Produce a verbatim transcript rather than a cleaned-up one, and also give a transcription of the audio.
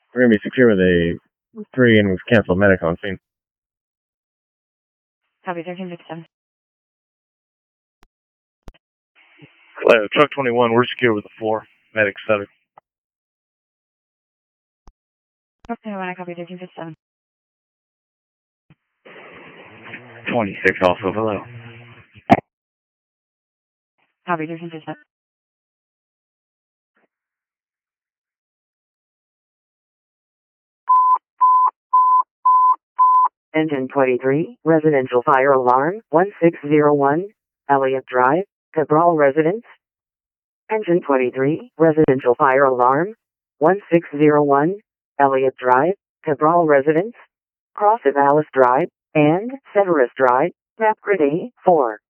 We're going to be secure with a three and we've canceled medic on scene. Copy, thirteen fifty-seven. Uh, truck twenty-one, we're secure with a four. Medic seven. Truck twenty-one, I copy, thirteen fifty-seven. twenty-six also below. Copy, thirteen fifty-seven. Engine twenty-three, residential fire alarm, one six zero one, Elliott Drive, Cabral Residence. Engine twenty-three, residential fire alarm, one six zero one, Elliott Drive, Cabral Residence, Cross of Alice Drive, and Severus Drive, Map Grid A four.